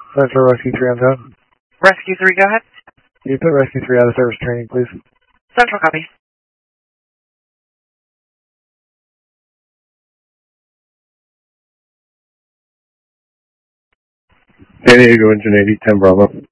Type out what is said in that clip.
Central Rescue 3 on time. Rescue 3, go ahead. Can you put Rescue 3 out of service training, please? Central, copy. San Diego Engine 80, 10 Bravo.